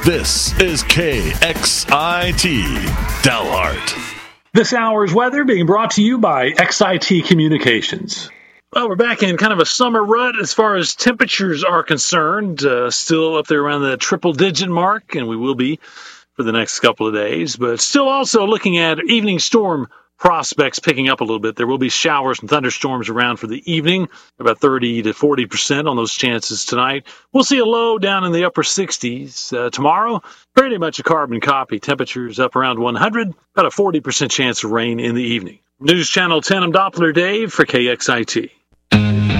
This is KXIT Dalhart. This hour's weather being brought to you by XIT Communications. Well, we're back in kind of a summer rut as far as temperatures are concerned. Still up there around the triple-digit mark, and we will be for the next couple of days. But still also looking at evening storm prospects picking up a little bit. There will be showers and thunderstorms around for the evening, about 30 to 40% on those chances tonight. We'll see a low down in the upper 60s. Tomorrow, pretty much a carbon copy. Temperatures up around 100, about a 40% chance of rain in the evening. News Channel 10, I'm Doppler Dave for KXIT.